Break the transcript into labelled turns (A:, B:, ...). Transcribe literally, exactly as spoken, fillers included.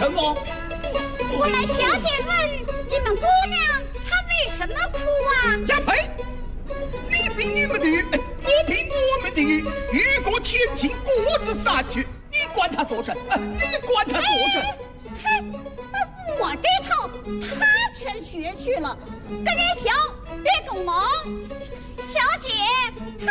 A: 什么？
B: 我来小姐问你们姑娘，她为什么哭啊？
A: 呀呸！你比你们的鱼，我比我们的鱼，雨过天晴各自散去，你管他做甚？你管他做甚？
B: 嘿，我这套他全学去了，跟人小别跟忙。小姐，她